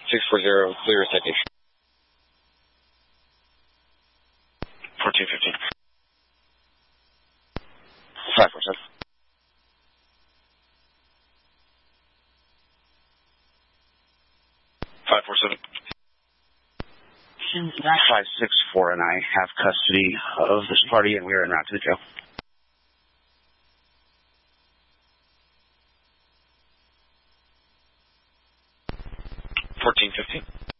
640, clear citation. 1415. 547. 547. 564 and I have custody of this party, and we are en route to the jail. 1415.